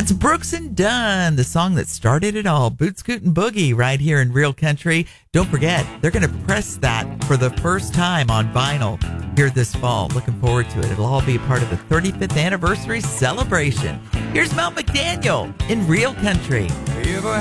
That's Brooks and Dunn, the song that started it all. Boot Scoot and Boogie right here in Real Country. Don't forget, they're going to press that for the first time on vinyl here this fall. Looking forward to it. It'll all be a part of the 35th anniversary celebration. Here's Mel McDaniel in Real Country.